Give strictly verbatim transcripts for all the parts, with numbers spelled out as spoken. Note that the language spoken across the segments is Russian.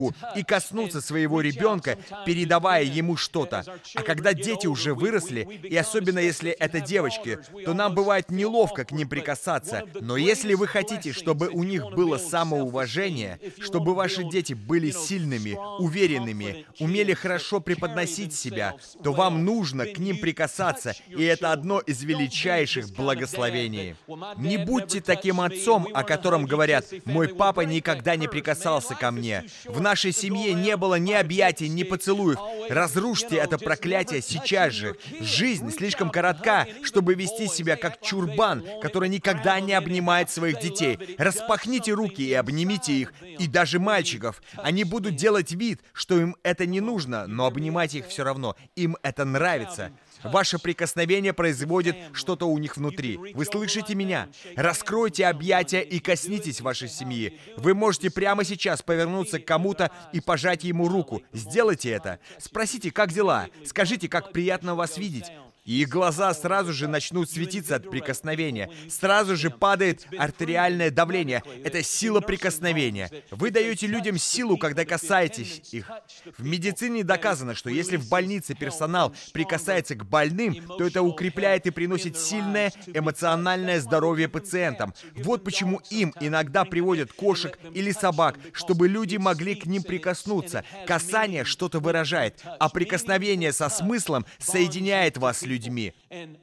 и коснуться своего ребенка, передавая ему что-то. А когда дети уже выросли, и особенно если это девочки, то нам бывает неловко к ним прикасаться. Но если вы хотите, чтобы у них было самоуважение, чтобы ваши дети были сильными, уверенными, умели хорошо преподносить себя, то вам нужно к ним прикасаться, и это одно из величайших благословений. Не будьте таким отцом, о котором говорят: «Мой папа никогда не прикасался ко мне». В нашей семье не было ни объятий, ни поцелуев. Разрушьте это проклятие сейчас же. Жизнь слишком коротка, чтобы вести себя как чурбан, который никогда не обнимает своих детей. Распахните руки и обнимите их, и даже мальчиков. Они будут делать вид, что им это не нужно, но обнимать их все равно. Им это нравится. Ваше прикосновение производит что-то у них внутри. Вы слышите меня? Раскройте объятия и коснитесь вашей семьи. Вы можете прямо сейчас повернуться к кому-то и пожать ему руку. Сделайте это. Спросите, как дела? Скажите, как приятно вас видеть. И их глаза сразу же начнут светиться от прикосновения. Сразу же падает артериальное давление. Это сила прикосновения. Вы даете людям силу, когда касаетесь их. В медицине доказано, что если в больнице персонал прикасается к больным, то это укрепляет и приносит сильное эмоциональное здоровье пациентам. Вот почему им иногда приводят кошек или собак, чтобы люди могли к ним прикоснуться. Касание что-то выражает, а прикосновение со смыслом соединяет вас с людьми.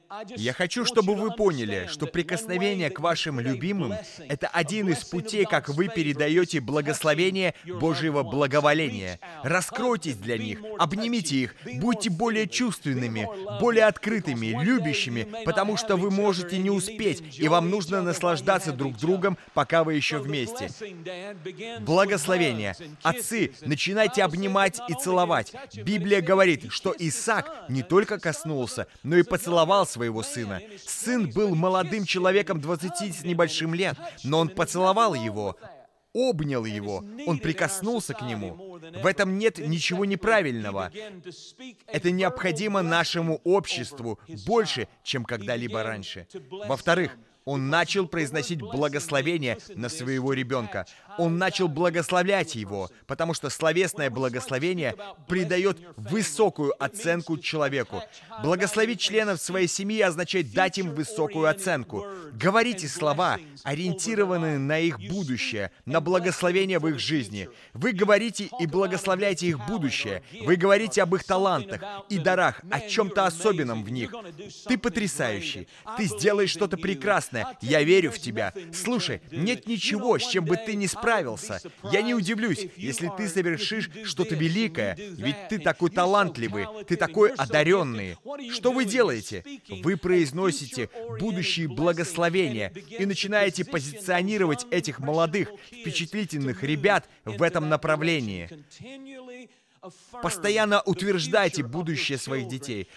Я хочу, чтобы вы поняли, что прикосновение к вашим любимым — это один из путей, как вы передаете благословение Божьего благоволения. Раскройтесь для них, обнимите их, будьте более чувственными, более открытыми, любящими, потому что вы можете не успеть, и вам нужно наслаждаться друг другом, пока вы еще вместе. Благословение. Отцы, начинайте обнимать и целовать. Библия говорит, что Исаак не только коснулся, но и поцеловал своего сына. Сын был молодым человеком двадцати с небольшим лет, но он поцеловал его, обнял его, он прикоснулся к нему. В этом нет ничего неправильного. Это необходимо нашему обществу больше, чем когда-либо раньше. Во-вторых, он начал произносить благословение на своего ребенка. Он начал благословлять его, потому что словесное благословение придает высокую оценку человеку. Благословить членов своей семьи означает дать им высокую оценку. Говорите слова, ориентированные на их будущее, на благословение в их жизни. Вы говорите и благословляете их будущее. Вы говорите об их талантах и дарах, о чем-то особенном в них. Ты потрясающий. Ты сделаешь что-то прекрасное. Я верю в тебя. Слушай, нет ничего, с чем бы ты не справился. Я не удивлюсь, если ты совершишь что-то великое, ведь ты такой талантливый, ты такой одаренный. Что вы делаете? Вы произносите будущие благословения и начинаете позиционировать этих молодых, впечатлительных ребят в этом направлении. Постоянно утверждайте будущее своих детей.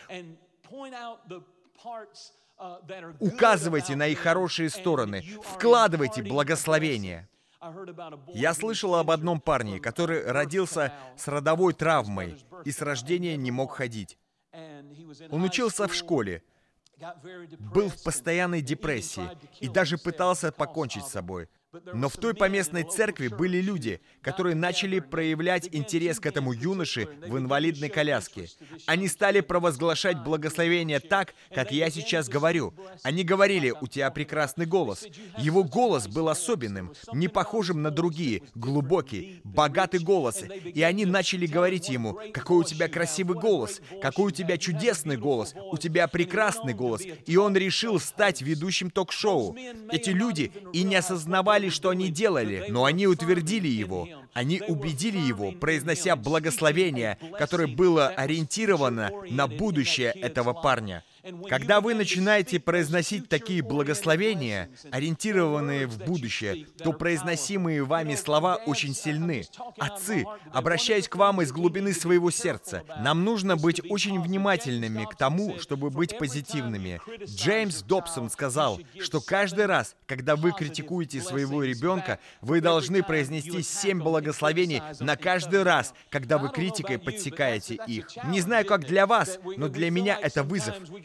Указывайте на их хорошие стороны, вкладывайте благословение. Я слышал об одном парне, который родился с родовой травмой и с рождения не мог ходить. Он учился в школе, был в постоянной депрессии и даже пытался покончить с собой. Но в той поместной церкви были люди, которые начали проявлять интерес к этому юноше в инвалидной коляске. Они стали провозглашать благословение так, как я сейчас говорю. Они говорили: «У тебя прекрасный голос». Его голос был особенным, не похожим на другие, глубокий, богатый голос. И они начали говорить ему: «Какой у тебя красивый голос, какой у тебя чудесный голос, у тебя прекрасный голос». И он решил стать ведущим ток-шоу. Эти люди и не осознавали, что они делали, но они утвердили его. Они убедили его, произнося благословение, которое было ориентировано на будущее этого парня. Когда вы начинаете произносить такие благословения, ориентированные в будущее, то произносимые вами слова очень сильны. Отцы, обращаюсь к вам из глубины своего сердца. Нам нужно быть очень внимательными к тому, чтобы быть позитивными. Джеймс Добсон сказал, что каждый раз, когда вы критикуете своего ребенка, вы должны произнести семь благословений на каждый раз, когда вы критикой подсекаете их. Не знаю, как для вас, но для меня это вызов.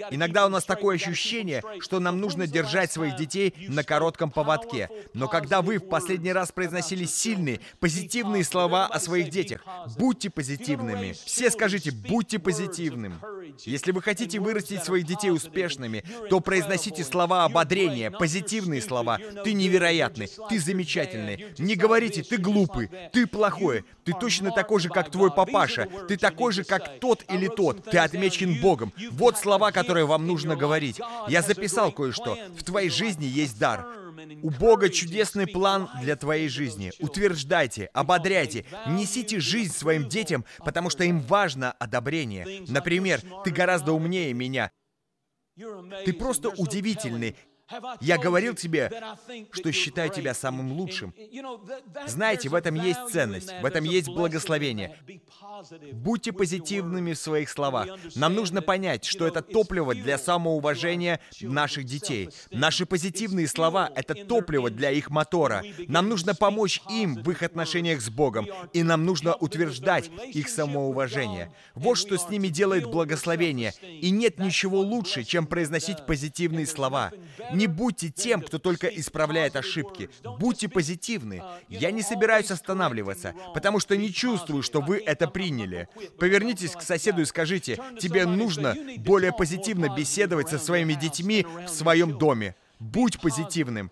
Иногда у нас такое ощущение, что нам нужно держать своих детей на коротком поводке. Но когда вы в последний раз произносили сильные, позитивные слова о своих детях, будьте позитивными. Все скажите, будьте позитивным. Если вы хотите вырастить своих детей успешными, то произносите слова ободрения, позитивные слова. Ты невероятный, ты замечательный. Не говорите, ты глупый, ты плохой, ты точно такой же, как твой папаша, ты такой же, как тот или тот, ты отмечен Богом. Вот слова, которые вам нужно говорить. Я записал кое-что. В твоей жизни есть дар. У Бога чудесный план для твоей жизни. Утверждайте, ободряйте, несите жизнь своим детям, потому что им важно одобрение. Например, ты гораздо умнее меня. Ты просто удивительный. Я говорил тебе, что считаю тебя самым лучшим. Знаете, в этом есть ценность, в этом есть благословение. Будьте позитивными в своих словах. Нам нужно понять, что это топливо для самоуважения наших детей. Наши позитивные слова — это топливо для их мотора. Нам нужно помочь им в их отношениях с Богом, и нам нужно утверждать их самоуважение. Вот что с ними делает благословение. И нет ничего лучше, чем произносить позитивные слова. Не будьте тем, кто только исправляет ошибки. Будьте позитивны. Я не собираюсь останавливаться, потому что не чувствую, что вы это приняли. Повернитесь к соседу и скажите, тебе нужно более позитивно беседовать со своими детьми в своем доме. Будь позитивным.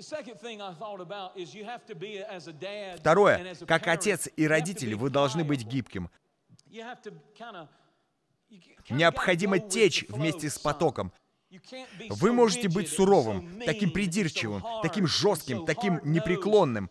Второе. Как отец и родители, вы должны быть гибким. Необходимо течь вместе с потоком. Вы можете быть суровым, таким придирчивым, таким жестким, таким непреклонным.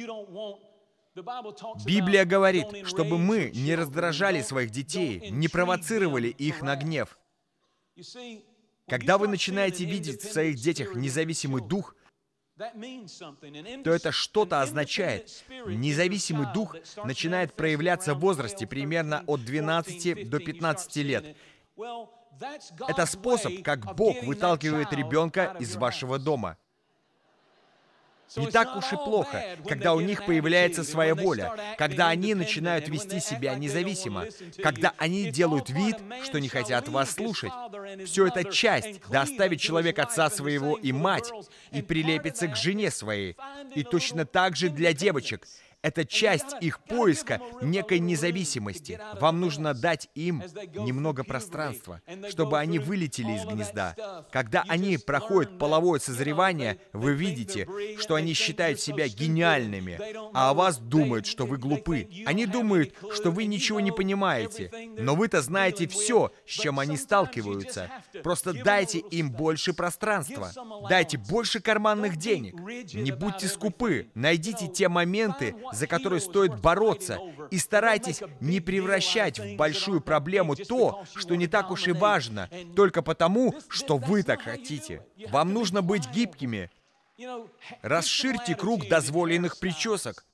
Библия говорит, чтобы мы не раздражали своих детей, не провоцировали их на гнев. Когда вы начинаете видеть в своих детях независимый дух, то это что-то означает. Независимый дух начинает проявляться в возрасте примерно от двенадцати до пятнадцати лет. Это способ, как Бог выталкивает ребенка из вашего дома. Не так уж и плохо, когда у них появляется своя воля, когда они начинают вести себя независимо, когда они делают вид, что не хотят вас слушать. Все это часть, да оставит человек отца своего и мать, и прилепится к жене своей. И точно так же для девочек. Это часть их поиска некой независимости. Вам нужно дать им немного пространства, чтобы они вылетели из гнезда. Когда они проходят половое созревание, вы видите, что они считают себя гениальными, а о вас думают, что вы глупы. Они думают, что вы ничего не понимаете, но вы-то знаете все, с чем они сталкиваются. Просто дайте им больше пространства. Дайте больше карманных денег. Не будьте скупы. Найдите те моменты, за которые стоит бороться, и старайтесь не превращать в большую проблему то, что не так уж и важно, только потому, что вы так хотите. Вам нужно быть гибкими. Расширьте круг дозволенных причесок.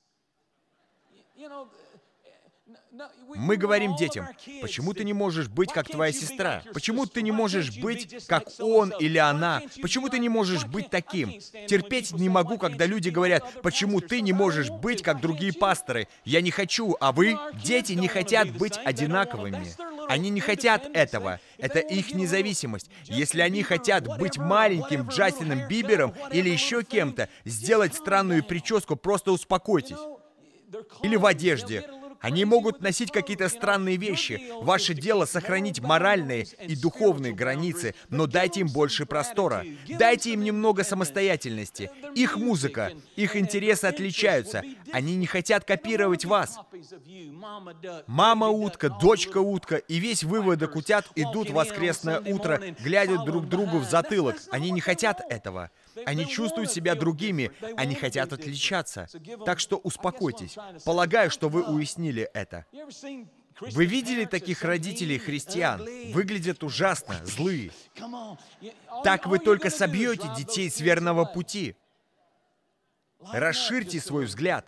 Мы говорим детям, почему ты не можешь быть как твоя сестра? Почему ты не можешь быть как он или она? Почему ты не можешь быть таким? Терпеть не могу, когда люди говорят, почему ты не можешь быть как другие пасторы? Я не хочу, а вы? Дети не хотят быть одинаковыми. Они не хотят этого. Это их независимость. Если они хотят быть маленьким Джастином Бибером или еще кем-то, сделать странную прическу, просто успокойтесь. Или в одежде. Они могут носить какие-то странные вещи. Ваше дело сохранить моральные и духовные границы, но дайте им больше простора. Дайте им немного самостоятельности. Их музыка, их интересы отличаются. Они не хотят копировать вас. Мама утка, дочка утка и весь выводок утят идут в воскресное утро, глядя друг другу в затылок. Они не хотят этого. Они чувствуют себя другими, они хотят отличаться. Так что успокойтесь. Полагаю, что вы уяснили это. Вы видели таких родителей христиан? Выглядят ужасно, злые. Так вы только собьете детей с верного пути. Расширьте свой взгляд.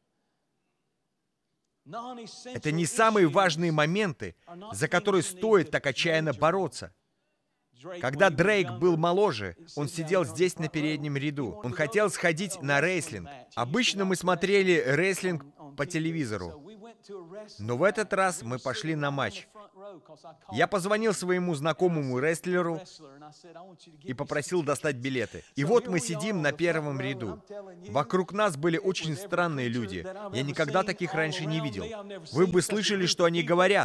Это не самые важные моменты, за которые стоит так отчаянно бороться. Когда Дрейк был моложе, он сидел здесь на переднем ряду. Он хотел сходить на рестлинг. Обычно мы смотрели рестлинг по телевизору. Но в этот раз мы пошли на матч. Я позвонил своему знакомому рестлеру и попросил достать билеты. И вот мы сидим на первом ряду. Вокруг нас были очень странные люди. Я никогда таких раньше не видел. Вы бы слышали, что они говорят.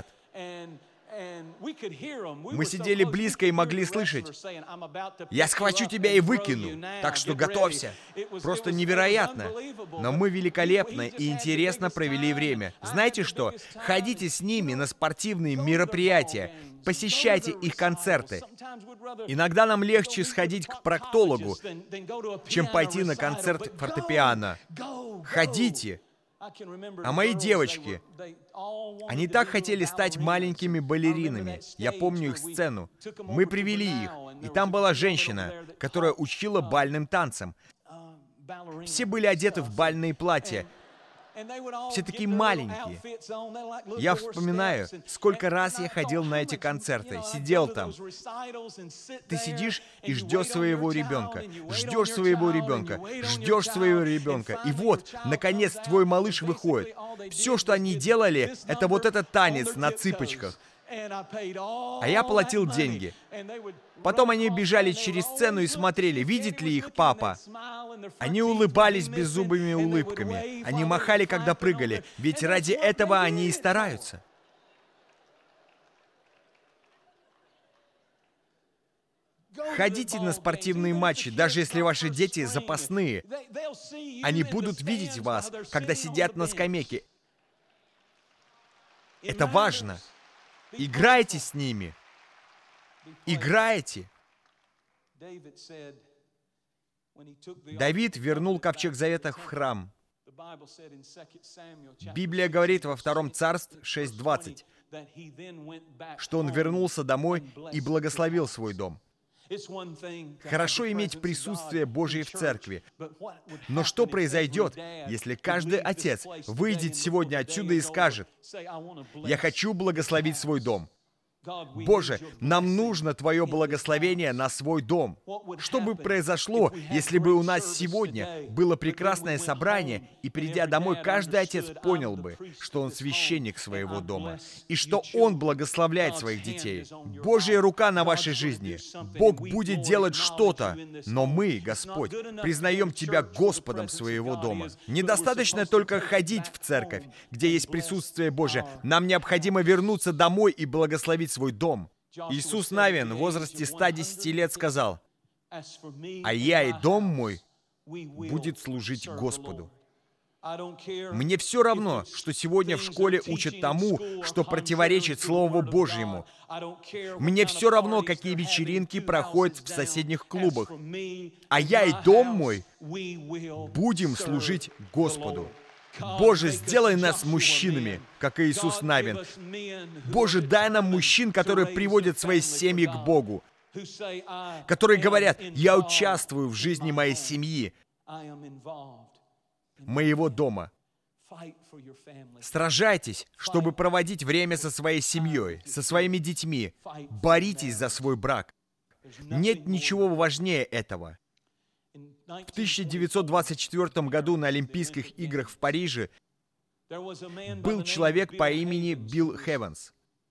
Мы сидели близко и могли слышать: «Я схвачу тебя и выкину, так что готовься». Просто невероятно. Но мы великолепно и интересно провели время. Знаете что? Ходите с ними на спортивные мероприятия, посещайте их концерты. Иногда нам легче сходить к проктологу, чем пойти на концерт фортепиано. Ходите. А мои девочки, они так хотели стать маленькими балеринами. Я помню их сцену. Мы привели их, и там была женщина, которая учила бальным танцам. Все были одеты в бальные платья. Все такие маленькие. Я вспоминаю, сколько раз я ходил на эти концерты, сидел там. Ты сидишь и ждешь своего ребенка, ждешь своего ребенка, ждешь своего ребенка. И вот, наконец, твой малыш выходит. Все, что они делали, это вот этот танец на цыпочках. А я платил деньги. Потом они бежали через сцену и смотрели, видит ли их папа. Они улыбались беззубыми улыбками. Они махали, когда прыгали, ведь ради этого они и стараются. Ходите на спортивные матчи, даже если ваши дети запасные. Они будут видеть вас, когда сидят на скамейке. Это важно. Играйте с ними. Играйте. Давид вернул ковчег завета в храм. Библия говорит во втором Царств шесть двадцать, что он вернулся домой и благословил свой дом. Хорошо иметь присутствие Божие в церкви. Но что произойдет, если каждый отец выйдет сегодня отсюда и скажет: «Я хочу благословить свой дом». Боже, нам нужно Твое благословение на свой дом. Что бы произошло, если бы у нас сегодня было прекрасное собрание, и, придя домой, каждый отец понял бы, что он священник своего дома, и что он благословляет своих детей? Божья рука на вашей жизни. Бог будет делать что-то, но мы, Господь, признаем Тебя Господом своего дома. Недостаточно только ходить в церковь, где есть присутствие Божие. Нам необходимо вернуться домой и благословить свой дом. Иисус Навин в возрасте ста десяти лет сказал: «А я и дом мой будет служить Господу». Мне все равно, что сегодня в школе учат тому, что противоречит Слову Божьему. Мне все равно, какие вечеринки проходят в соседних клубах. А я и дом мой будем служить Господу. Боже, сделай нас мужчинами, как Иисус Навин. Боже, дай нам мужчин, которые приводят свои семьи к Богу, которые говорят: «Я участвую в жизни моей семьи, моего дома». Сражайтесь, чтобы проводить время со своей семьей, со своими детьми. Боритесь за свой брак. Нет ничего важнее этого. В тысяча девятьсот двадцать четвёртом году на Олимпийских играх в Париже был человек по имени Билл Хеванс.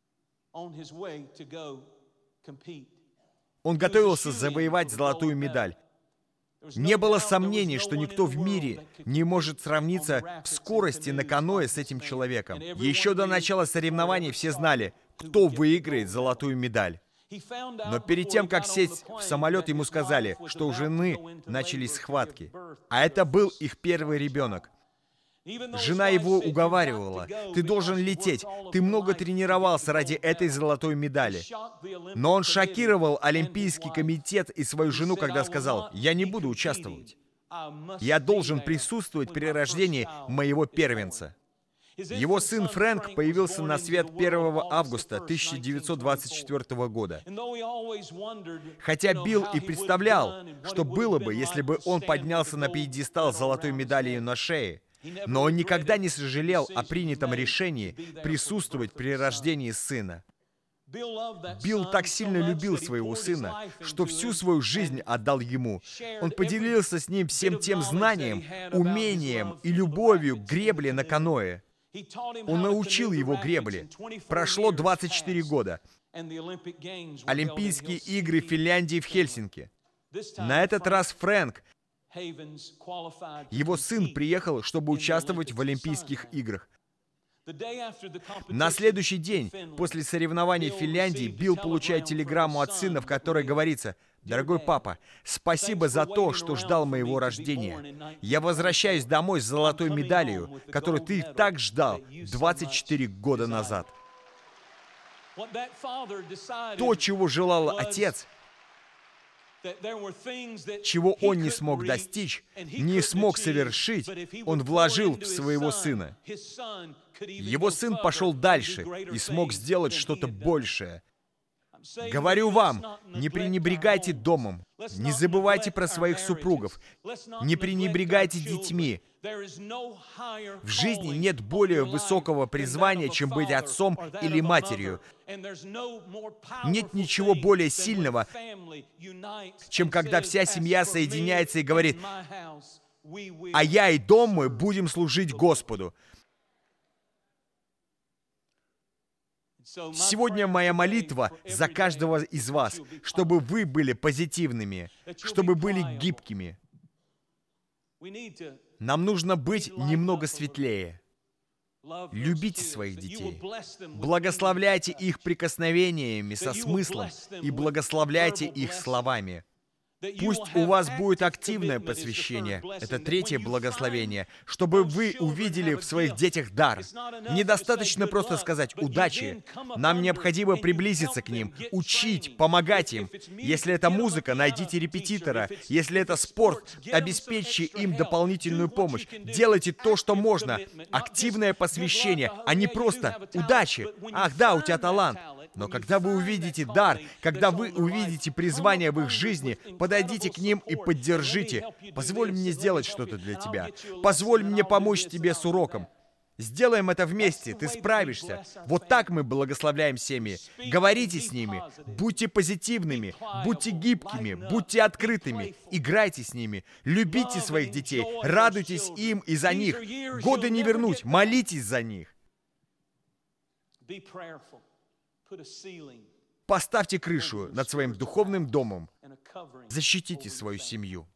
Он готовился завоевать золотую медаль. Не было сомнений, что никто в мире не может сравниться в скорости на каноэ с этим человеком. Еще до начала соревнований все знали, кто выиграет золотую медаль. Но перед тем, как сесть в самолет, ему сказали, что у жены начались схватки. А это был их первый ребенок. Жена его уговаривала: «Ты должен лететь, ты много тренировался ради этой золотой медали». Но он шокировал Олимпийский комитет и свою жену, когда сказал: «Я не буду участвовать. Я должен присутствовать при рождении моего первенца». Его сын Фрэнк появился на свет первого августа тысяча девятьсот двадцать четвёртого года. Хотя Билл и представлял, что было бы, если бы он поднялся на пьедестал с золотой медалью на шее, но он никогда не сожалел о принятом решении присутствовать при рождении сына. Билл так сильно любил своего сына, что всю свою жизнь отдал ему. Он поделился с ним всем тем знанием, умением и любовью к гребле на каноэ. Он научил его гребле. Прошло двадцать четыре года. Олимпийские игры в Финляндии в Хельсинки. На этот раз Фрэнк, его сын, приехал, чтобы участвовать в Олимпийских играх. На следующий день, после соревнований в Финляндии, Билл получает телеграмму от сына, в которой говорится: «Дорогой папа, спасибо за то, что ждал моего рождения. Я возвращаюсь домой с золотой медалью, которую ты так ждал двадцать четыре года назад». То, чего желал отец, чего он не смог достичь, не смог совершить, он вложил в своего сына. Его сын пошел дальше и смог сделать что-то большее. Говорю вам, не пренебрегайте домом, не забывайте про своих супругов, не пренебрегайте детьми. В жизни нет более высокого призвания, чем быть отцом или матерью. Нет ничего более сильного, чем когда вся семья соединяется и говорит: «А я и дом мой будем служить Господу». Сегодня моя молитва за каждого из вас, чтобы вы были позитивными, чтобы были гибкими. Нам нужно быть немного светлее. Любите своих детей, благословляйте их прикосновениями со смыслом и благословляйте их словами. Пусть у вас будет активное посвящение, это третье благословение, чтобы вы увидели в своих детях дар. Недостаточно просто сказать «удачи». Нам необходимо приблизиться к ним, учить, помогать им. Если это музыка, найдите репетитора. Если это спорт, обеспечьте им дополнительную помощь. Делайте то, что можно. Активное посвящение, а не просто «удачи». Ах да, у тебя талант. Но когда вы увидите дар, когда вы увидите призвание в их жизни, подойдите к ним и поддержите. Позволь мне сделать что-то для тебя. Позволь мне помочь тебе с уроком. Сделаем это вместе, ты справишься. Вот так мы благословляем семьи. Говорите с ними, будьте позитивными, будьте гибкими, будьте открытыми, играйте с ними, любите своих детей, радуйтесь им и за них. Годы не вернуть, молитесь за них. Поставьте крышу над своим духовным домом. Защитите свою семью.